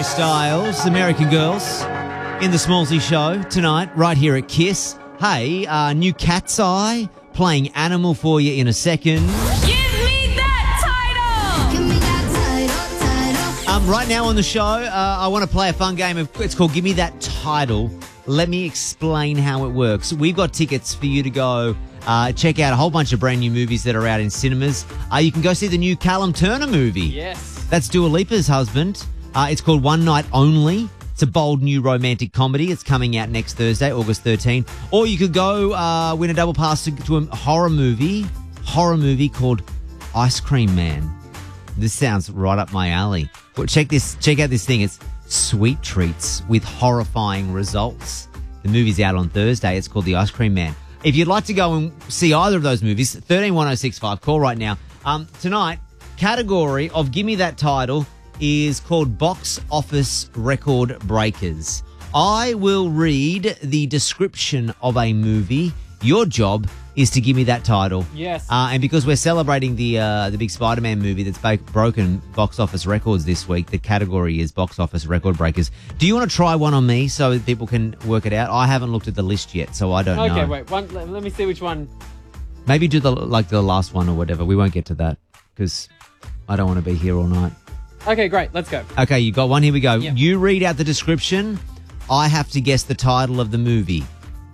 Harry Styles, American Girls, in the Smallsy Show tonight, right here at Kiss. Hey, new Cat's Eye, playing Animal for you in a second. Give me that title! Give me that title. Right now on the show, I want to play a fun game. It's called Give Me That Title. Let me explain how it works. We've got tickets for you to go check out a whole bunch of brand new movies that are out in cinemas. You can go see the new Callum Turner movie. Yes. That's Dua Lipa's husband. It's called One Night Only. It's a bold new romantic comedy. It's coming out next Thursday, August 13. Or you could go win a double pass to a horror movie called Ice Cream Man. This sounds right up my alley. But check out this thing. It's sweet treats with horrifying results. The movie's out on Thursday. It's called The Ice Cream Man. If you'd like to go and see either of those movies, 131065, call right now. Tonight, category of Give Me That Title is called Box Office Record Breakers. I will read the description of a movie. Your job is to give me that title. Yes. And because we're celebrating the big Spider-Man movie that's broken box office records this week, the category is Box Office Record Breakers. Do you want to try one on me so that people can work it out? I haven't looked at the list yet, so I don't know. Okay, wait. Let me see which one. Maybe do the last one or whatever. We won't get to that because I don't want to be here all night. Okay, great. Let's go. Okay, you got one. Here we go. Yep. You read out the description. I have to guess the title of the movie.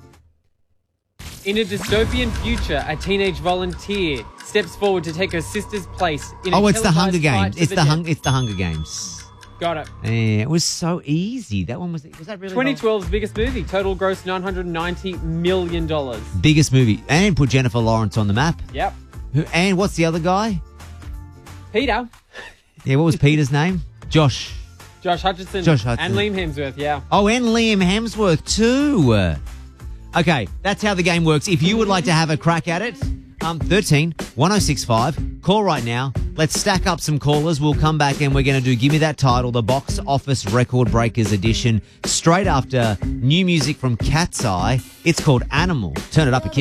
In a dystopian future, a teenage volunteer steps forward to take her sister's place in a It's the Hunger televised Games. fight to It's the the death. It's the Hunger Games. Got it. Yeah, it was so easy. That one was that really 2012's biggest movie. Total gross $990 million. biggest movie, and put Jennifer Lawrence on the map. Yep. And what's the other guy? Peter. Yeah, what was Peter's name? Josh Hutcherson. Hutcherson. And Liam Hemsworth, yeah. Oh, and Liam Hemsworth too. Okay, that's how the game works. If you would like to have a crack at it, 131065. Call right now. Let's stack up some callers. We'll come back and we're going to do Give Me That Title, the Box Office Record Breakers edition, straight after new music from Cat's Eye. It's called Animal. Turn it up a